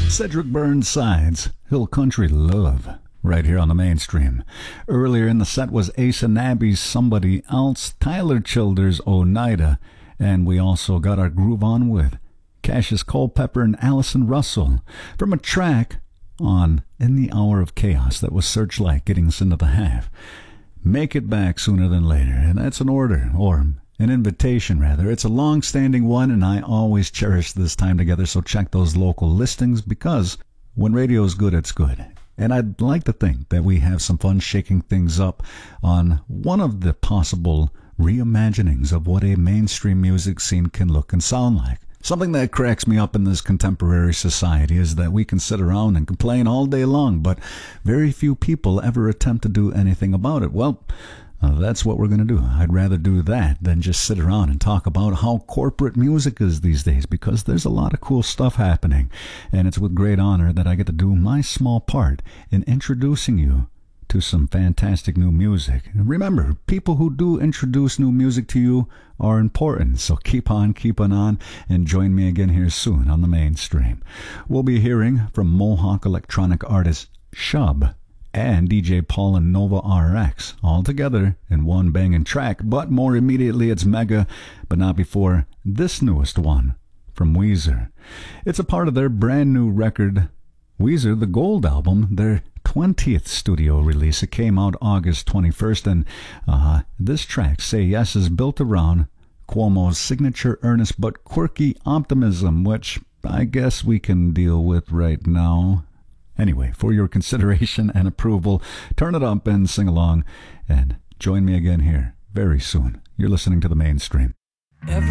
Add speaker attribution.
Speaker 1: Cedric Burnside's Hill Country Love, right here on the Mainstream. Earlier in the set was Ace and Abby's Somebody Else, Tyler Childers' Oneida, and we also got our groove on with Cassius Culpepper and Allison Russell from a track on In the Hour of Chaos that was Searchlight getting us into the half. Make it back sooner than later, and that's an order, or an invitation rather. It's a long-standing one, and I always cherish this time together, so check those local listings, because when radio's good, it's good. And I'd like to think that we have some fun shaking things up on one of the possible reimaginings of what a mainstream music scene can look and sound like. Something that cracks me up in this contemporary society is that we can sit around and complain all day long, but very few people ever attempt to do anything about it. Well, that's what we're going to do. I'd rather do that than just sit around and talk about how corporate music is these days, because there's a lot of cool stuff happening, and it's with great honor that I get to do my small part in introducing you to some fantastic new music. And remember, people who do introduce new music to you are important, so keep on keeping on, and join me again here soon on the Mainstream. We'll be hearing from Mohawk electronic artist Shub and DJ Paul and Nova RX, all together in one banging track, but more immediately it's Mega, but not before this newest one from Weezer. It's a part of their brand new record, Weezer, the Gold album, their 20th studio release. It came out August 21st, and this track, Say Yes, is built around Cuomo's signature earnest but quirky optimism, which I guess we can deal with right now. Anyway, for your consideration and approval, turn it up and sing along, and join me again here very soon. You're listening to the Mainstream.